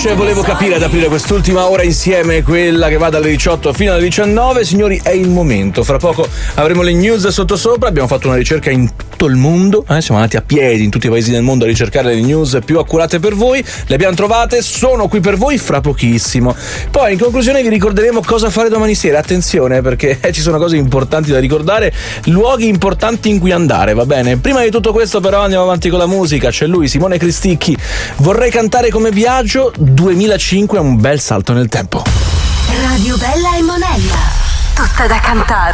Volevo capire ad aprire quest'ultima ora insieme, quella che va dalle 18 fino alle 19. Signori, è il momento. Fra poco avremo le news sottosopra. Abbiamo fatto una ricerca in tutto il mondo. Siamo andati a piedi in tutti i paesi del mondo a ricercare le news più accurate per voi. Le abbiamo trovate, sono qui per voi fra pochissimo. Poi in conclusione vi ricorderemo cosa fare domani sera. Attenzione, perché ci sono cose importanti da ricordare, luoghi importanti in cui andare, va bene? Prima di tutto questo però andiamo avanti con la musica. C'è lui, Simone Cristicchi. Vorrei cantare come Biagio. 2005 è un bel salto nel tempo. Radio Bella e Monella, tutta da cantare.